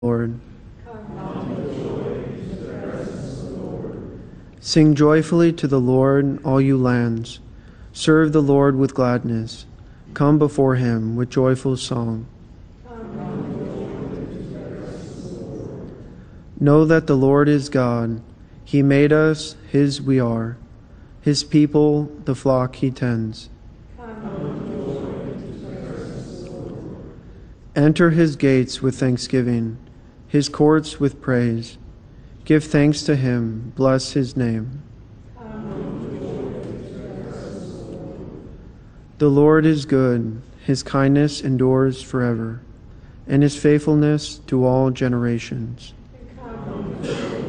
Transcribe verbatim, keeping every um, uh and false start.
Lord. Sing joyfully to the Lord, all you lands. Serve the Lord with gladness. Come before him with joyful song. Know that the Lord is God. He made us, his we are. His people, the flock he tends. Enter his gates with thanksgiving, his courts with praise. Give thanks to him, bless his name. The Lord is good, his kindness endures forever, and his faithfulness to all generations.